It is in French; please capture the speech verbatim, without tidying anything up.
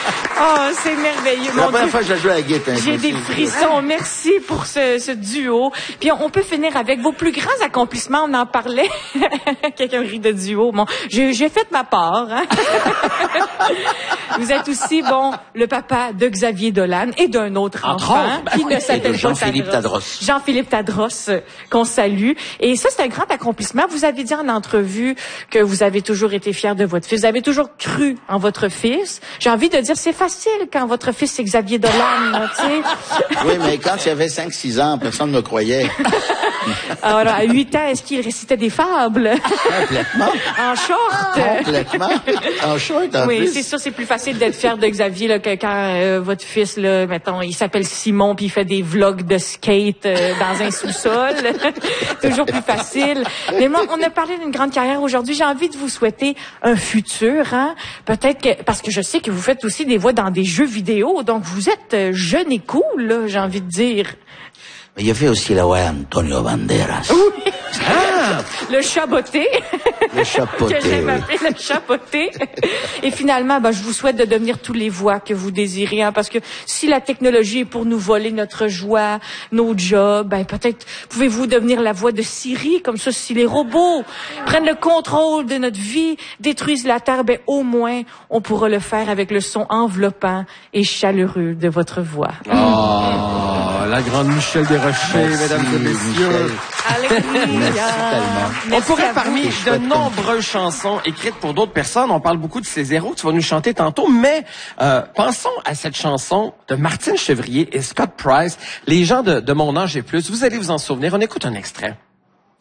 Oh, c'est merveilleux. C'est la première fois que je joue à la guitare. J'ai des frissons. Merci pour ce, ce duo. Puis on, on peut finir avec vos plus grands accomplissements. On en parlait. Quelqu'un rit de duo. Bon, j'ai, j'ai fait ma part. Hein? Vous êtes aussi, bon, le papa de Xavier Dolan et d'un autre Entre enfant autres, ben qui oui, ne s'appelle pas Jean-Philippe Tadros. Jean-Philippe Tadros, euh, qu'on salue. Et ça, c'est un grand accomplissement. Vous avez dit en entrevue que vous avez toujours été fier de votre fils. Vous avez toujours cru en votre fils. J'ai envie de dire, c'est facile quand votre fils, c'est Xavier Dolan, tu sais. Oui, mais quand il avait cinq six ans, personne ne me croyait. Alors, à huit ans, est-ce qu'il récitait des fables? Complètement. En short? Complètement. En short, en Oui, plus. c'est sûr, c'est plus facile d'être fier de Xavier là, que quand euh, votre fils, là, mettons, il s'appelle Simon puis il fait des vlogs de skate euh, dans un sous-sol. Toujours plus facile. Mais moi, on a parlé d'une grande carrière aujourd'hui. J'ai envie de vous souhaiter un futur, hein. Peut-être que, parce que je sais que vous faites aussi des voix dans des jeux vidéo, donc vous êtes euh, jeune et cool, là, j'ai envie de dire. Mais il a fait aussi la voix Antonio Banderas. Oui. Ah! Le chaboté. Le chapeauté. Que j'aime oui. appeler le chapeauté. Et finalement, ben, je vous souhaite de devenir tous les voix que vous désirez, hein, parce que si la technologie est pour nous voler notre joie, nos jobs, ben, peut-être pouvez-vous devenir la voix de Siri, comme ça, si les robots prennent le contrôle de notre vie, détruisent la Terre, ben, au moins, on pourra le faire avec le son enveloppant et chaleureux de votre voix. Oh, la grande Michel Desrochers, mesdames et messieurs. Alléluia. On pourrait parmi de nombreuses chansons écrites pour d'autres personnes. On parle beaucoup de ces héros que tu vas nous chanter tantôt, mais euh, pensons à cette chanson de Martine Chevrier et Scott Price. Les gens de, de mon âge et plus, vous allez vous en souvenir. On écoute un extrait.